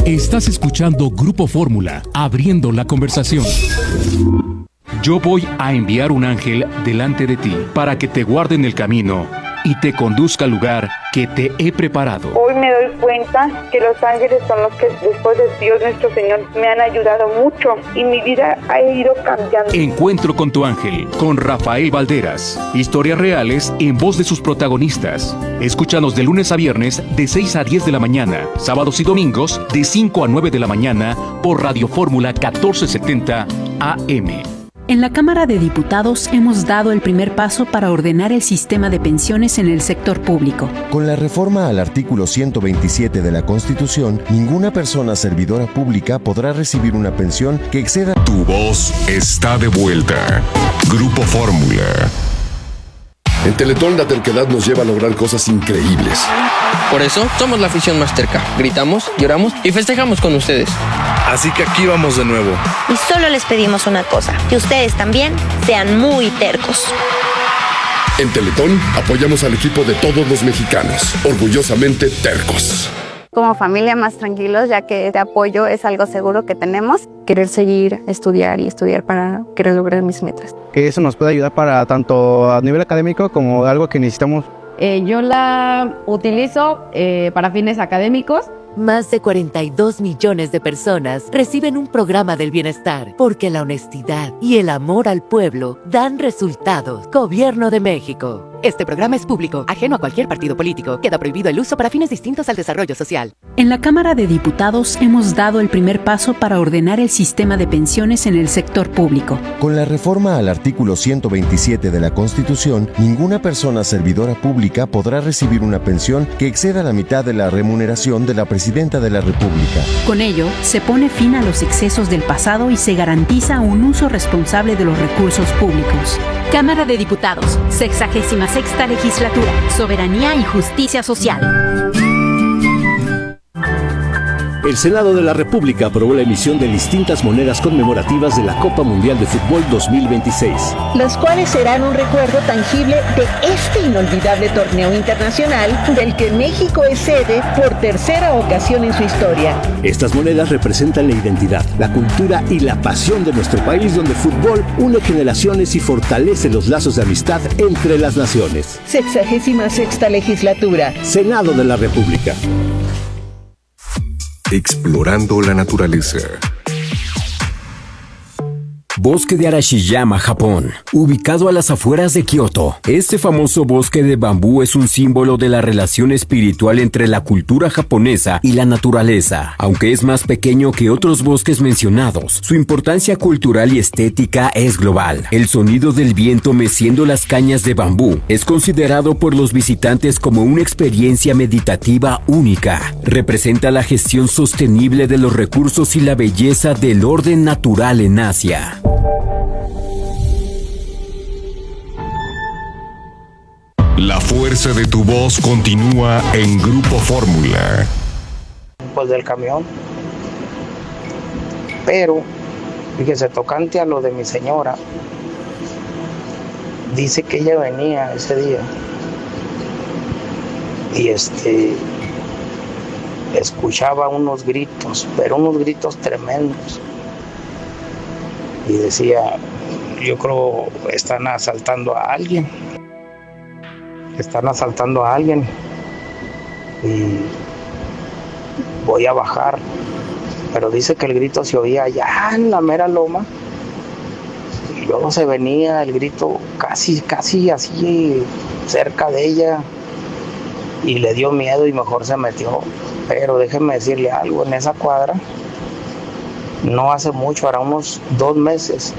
Estás escuchando Grupo Fórmula, abriendo la conversación. Yo voy a enviar un ángel delante de ti para que te guarde en el camino y te conduzca al lugar que te he preparado. Hoy me doy cuenta que los ángeles son los que después de Dios nuestro Señor me han ayudado mucho y mi vida ha ido cambiando. Encuentro con tu ángel, con Rafael Valderas. Historias reales en voz de sus protagonistas. Escúchanos de lunes a viernes de 6 a 10 de la mañana, sábados y domingos de 5 a 9 de la mañana por Radio Fórmula 1470 AM. En la Cámara de Diputados hemos dado el primer paso para ordenar el sistema de pensiones en el sector público. Con la reforma al artículo 127 de la Constitución, ninguna persona servidora pública podrá recibir una pensión que exceda... Tu voz está de vuelta. Grupo Fórmula. En Teletón la terquedad nos lleva a lograr cosas increíbles. Por eso somos la afición más terca. Gritamos, lloramos y festejamos con ustedes. Así que aquí vamos de nuevo. Y solo les pedimos una cosa, que ustedes también sean muy tercos. En Teletón apoyamos al equipo de todos los mexicanos, orgullosamente tercos. Como familia más tranquilos, ya que este apoyo es algo seguro que tenemos. Querer seguir, estudiar para querer lograr mis metas. Que eso nos puede ayudar para tanto a nivel académico como algo que necesitamos. Yo la utilizo para fines académicos. Más de 42 millones de personas reciben un programa del bienestar porque la honestidad y el amor al pueblo dan resultados. Gobierno de México. Este programa es público, ajeno a cualquier partido político. Queda prohibido el uso para fines distintos al desarrollo social. En la Cámara de Diputados hemos dado el primer paso para ordenar el sistema de pensiones en el sector público. Con la reforma al artículo 127 de la Constitución, ninguna persona servidora pública podrá recibir una pensión que exceda la mitad de la remuneración de la Presidenta de la República. Con ello, se pone fin a los excesos del pasado y se garantiza un uso responsable de los recursos públicos. Cámara de Diputados, 66ª Legislatura, Soberanía y Justicia Social. El Senado de la República aprobó la emisión de distintas monedas conmemorativas de la Copa Mundial de Fútbol 2026. Las cuales serán un recuerdo tangible de este inolvidable torneo internacional del que México es sede por tercera ocasión en su historia. Estas monedas representan la identidad, la cultura y la pasión de nuestro país, donde el fútbol une generaciones y fortalece los lazos de amistad entre las naciones. 66ª Legislatura. Senado de la República. Explorando la naturaleza. Bosque de Arashiyama, Japón, ubicado a las afueras de Kioto. Este famoso bosque de bambú es un símbolo de la relación espiritual entre la cultura japonesa y la naturaleza. Aunque es más pequeño que otros bosques mencionados, su importancia cultural y estética es global. El sonido del viento meciendo las cañas de bambú es considerado por los visitantes como una experiencia meditativa única. Representa la gestión sostenible de los recursos y la belleza del orden natural en Asia. La fuerza de tu voz continúa en Grupo Fórmula. Pues del camión. Pero, fíjese, tocante a lo de mi señora, dice que ella venía ese día y escuchaba unos gritos, pero unos gritos tremendos. Y decía, yo creo están asaltando a alguien. Y voy a bajar. Pero dice que el grito se oía allá en la mera loma. Y luego se venía el grito casi así cerca de ella. Y le dio miedo y mejor se metió. Pero déjeme decirle algo, en esa cuadra, no hace mucho, hará unos 2 meses,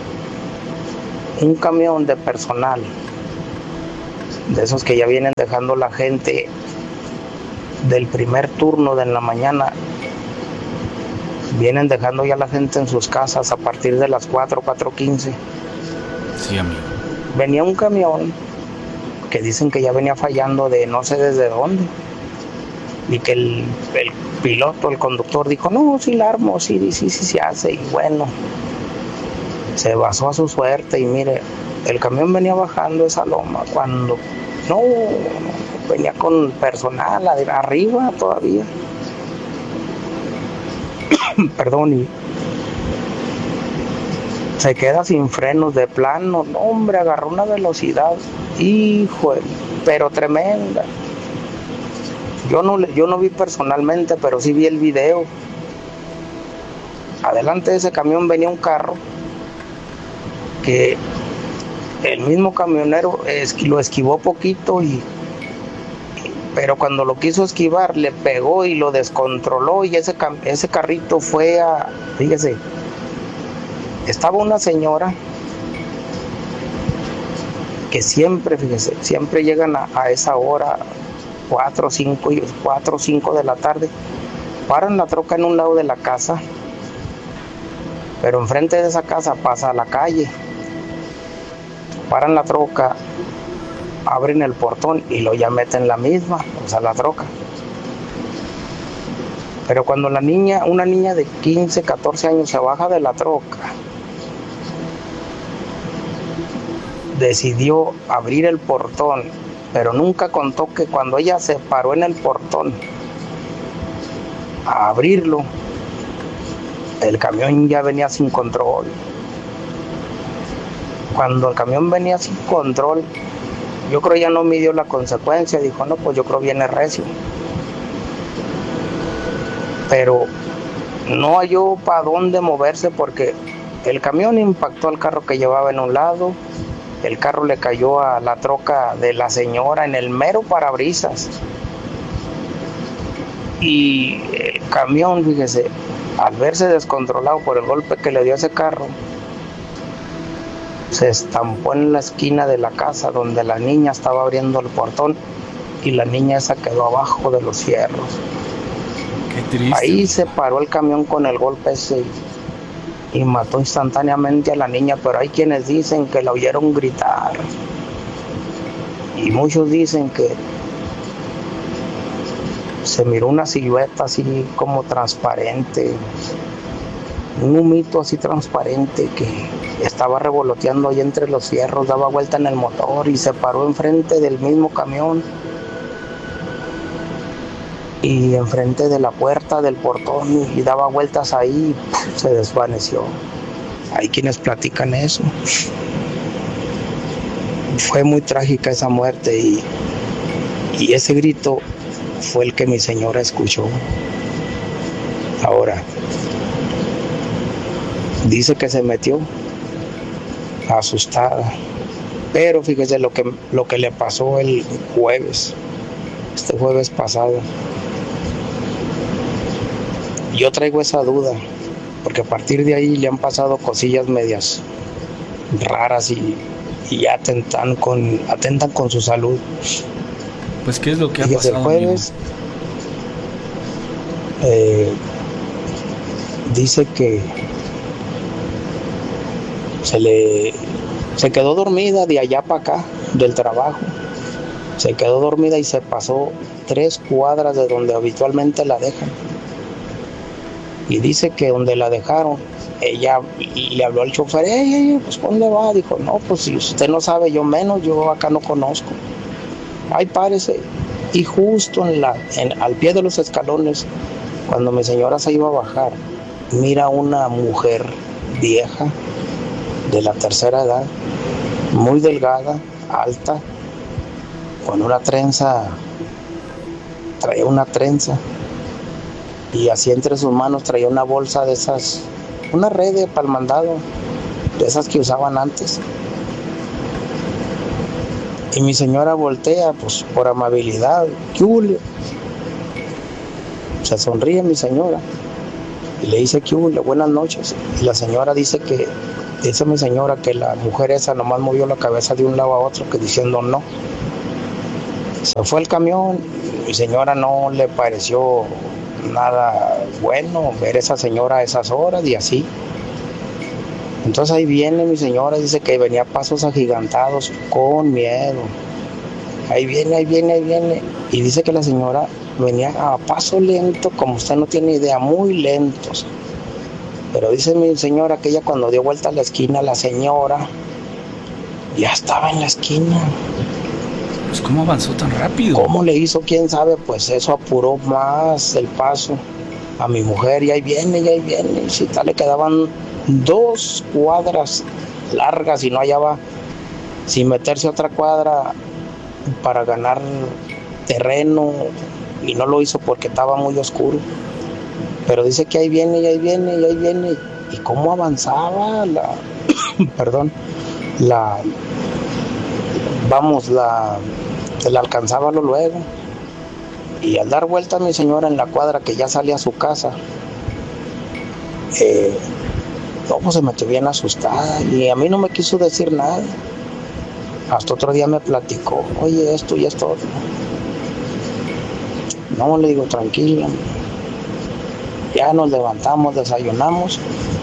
un camión de personal, de esos que ya vienen dejando la gente del primer turno de en la mañana, vienen dejando ya la gente en sus casas a partir de las 4:15. Sí, amigo. Venía un camión que dicen que ya venía fallando de no sé desde dónde, y que el piloto, el conductor dijo, no, sí la armo, sí se hace, y bueno, se basó a su suerte. Y mire, el camión venía bajando esa loma cuando venía con personal arriba todavía, perdón, y se queda sin frenos de plano. No, hombre, agarró una velocidad, hijo, pero tremenda. Yo no vi personalmente, pero sí vi el video. Adelante de ese camión venía un carro que el mismo camionero lo esquivó poquito, pero cuando lo quiso esquivar le pegó y lo descontroló, y ese carrito fue fíjese, estaba una señora que siempre llegan a esa hora, 4 o 5 de la tarde, paran la troca en un lado de la casa, pero enfrente de esa casa pasa la calle. Paran la troca, abren el portón y lo ya meten la misma, o sea, la troca. Pero cuando una niña de 15, 14 años se baja de la troca, decidió abrir el portón, pero nunca contó que cuando ella se paró en el portón a abrirlo, el camión ya venía sin control. Cuando el camión venía sin control, yo creo ya no midió la consecuencia, dijo, no, pues yo creo viene recio. Pero no halló para dónde moverse porque el camión impactó al carro que llevaba en un lado, el carro le cayó a la troca de la señora en el mero parabrisas. Y el camión, fíjese, al verse descontrolado por el golpe que le dio ese carro, se estampó en la esquina de la casa donde la niña estaba abriendo el portón, y la niña esa quedó abajo de los fierros. Qué triste. Ahí se paró el camión con el golpe ese y mató instantáneamente a la niña, pero hay quienes dicen que la oyeron gritar, y muchos dicen que se miró una silueta así como transparente, un humito así transparente que estaba revoloteando ahí entre los fierros, daba vuelta en el motor y se paró enfrente del mismo camión y enfrente de la puerta del portón y daba vueltas ahí y se desvaneció. Hay quienes platican eso. Fue muy trágica esa muerte y ese grito fue el que mi señora escuchó. Ahora, dice que se metió asustada, pero fíjese lo que le pasó el jueves, este jueves pasado. Yo traigo esa duda, porque a partir de ahí le han pasado cosillas medias raras y ya atentan con su salud. Pues, ¿qué es lo que ha fíjese, pasado? El jueves dice que se quedó dormida de allá para acá, del trabajo. Se quedó dormida y se pasó 3 cuadras de donde habitualmente la dejan. Y dice que donde la dejaron, ella le habló al chofer, pues ¿dónde va? Dijo, no, pues si usted no sabe, yo menos, yo acá no conozco. Ay, párese. Y justo al pie de los escalones, cuando mi señora se iba a bajar, mira una mujer vieja, de la tercera edad, muy delgada, alta, con una trenza, traía una trenza, y así entre sus manos traía una bolsa de esas, una red para el mandado, de esas que usaban antes. Y mi señora voltea, pues por amabilidad, ¿qué hubo? Se sonríe mi señora y le dice, ¿qué hubo? Buenas noches. Y la señora dice mi señora que la mujer esa nomás movió la cabeza de un lado a otro, que diciendo no. Se fue el camión, mi señora no le pareció nada bueno ver a esa señora a esas horas y así. Entonces ahí viene mi señora, dice que venía a pasos agigantados, con miedo. Ahí viene. Y dice que la señora venía a paso lento, como usted no tiene idea, muy lentos. Pero dice mi señora que ella cuando dio vuelta a la esquina, la señora ya estaba en la esquina. Pues ¿cómo avanzó tan rápido? ¿Cómo le hizo? ¿Quién sabe? Pues eso apuró más el paso. a mi mujer, y ahí viene. Y si tal, le quedaban 2 cuadras largas y no hallaba sin meterse a otra cuadra para ganar terreno, y no lo hizo porque estaba muy oscuro. Pero dice que ahí viene. Y cómo avanzaba la alcanzaba luego. Y al dar vuelta a mi señora en la cuadra que ya salía a su casa, pues se metió bien asustada y a mí no me quiso decir nada. Hasta otro día me platicó, oye, esto y esto otro. No, le digo, tranquila. Ya nos levantamos, desayunamos,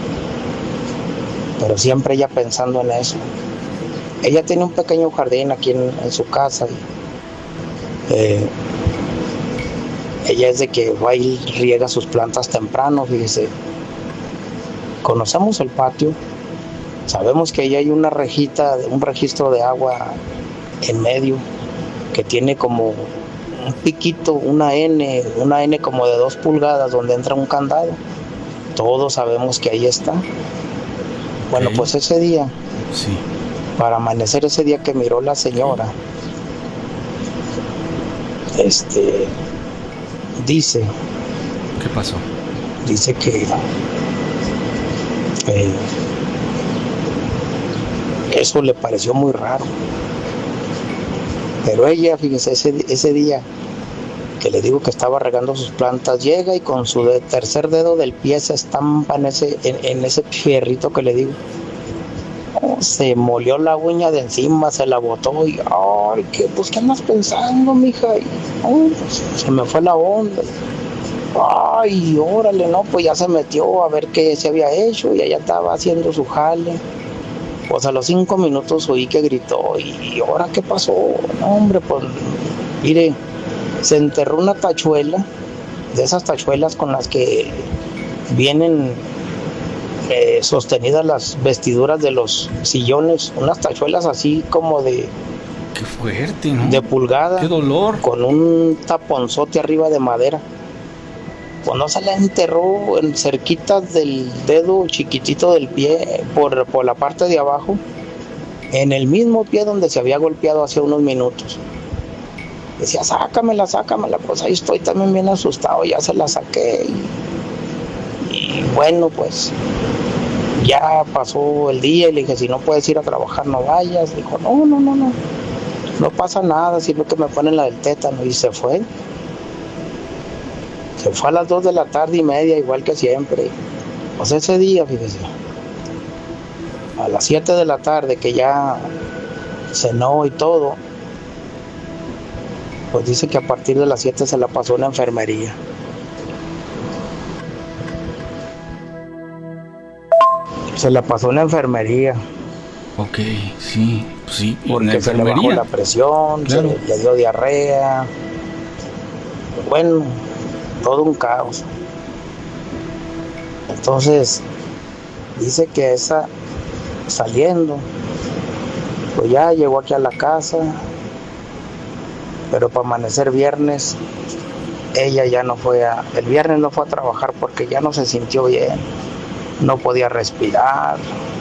pero siempre ella pensando en eso. Ella tiene un pequeño jardín aquí en su casa. Ella es de que va y riega sus plantas temprano, fíjese. Conocemos el patio, sabemos que ahí hay una rejita, un registro de agua en medio, que tiene como un piquito, una N como de 2 pulgadas, donde entra un candado. Todos sabemos que ahí está. Bueno, pues ese día, sí, para amanecer ese día que miró la señora, dice... ¿Qué pasó? Dice que eso le pareció muy raro. Pero ella, fíjese, ese día que le digo que estaba regando sus plantas, llega y con su tercer dedo del pie se estampa en ese fierrito que le digo. Se molió la uña de encima, se la botó y, ay, ¿qué andas pensando, mija? Y, pues, se me fue la onda. Ay, órale, no, pues ya se metió a ver qué se había hecho y ella estaba haciendo su jale. Pues a los 5 minutos oí que gritó, ¿y ahora qué pasó? No, hombre, pues, mire, se enterró una tachuela, de esas tachuelas con las que vienen sostenidas las vestiduras de los sillones, unas tachuelas así como de... Qué fuerte, ¿no? De pulgada. Qué dolor. Con un taponzote arriba de madera. Pues no, se le enterró en cerquitas del dedo chiquitito del pie, por la parte de abajo, en el mismo pie donde se había golpeado hace unos minutos. Decía, sácamela, pues ahí estoy también bien asustado, ya se la saqué. Y bueno, pues ya pasó el día y le dije, si no puedes ir a trabajar no vayas. Dijo, no pasa nada, sino que me ponen la del tétano. Y se fue a las 2 de la tarde y media, igual que siempre. Pues ese día, fíjese, a las 7 de la tarde, que ya cenó y todo, pues dice que a partir de las 7 se la pasó en la enfermería. Se la pasó en la enfermería. Ok, sí, pues sí. Porque se le bajó la presión, claro. Le dio diarrea. Bueno, todo un caos. Entonces, dice que esa, saliendo, pues ya llegó aquí a la casa, pero para amanecer viernes, ella ya no fue el viernes no fue a trabajar porque ya no se sintió bien, no podía respirar.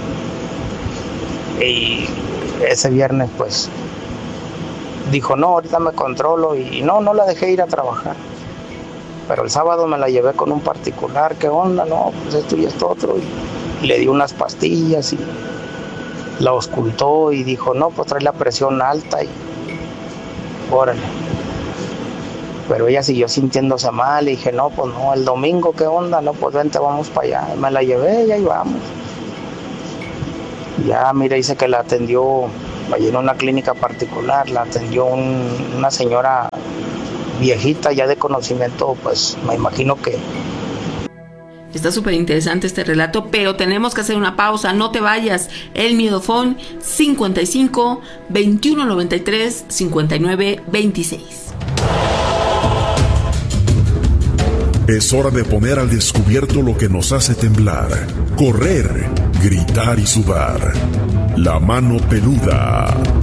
Y ese viernes pues dijo, no, ahorita me controlo, y no la dejé ir a trabajar. Pero el sábado me la llevé con un particular, ¿qué onda? No, pues esto y esto otro, y le di unas pastillas y la auscultó y dijo, no, pues trae la presión alta y órale. Pero ella siguió sintiéndose mal y dije, no, pues no, el domingo, ¿qué onda? No, pues vente, vamos para allá. Y me la llevé y ahí vamos. Ya, mira, dice que la atendió allí en una clínica particular, la atendió una señora viejita ya de conocimiento, pues me imagino que... Está súper interesante este relato, pero tenemos que hacer una pausa, no te vayas. El Miedofón 55 21 93 59 26. Es hora de poner al descubierto lo que nos hace temblar, correr, gritar y sudar. La mano peluda.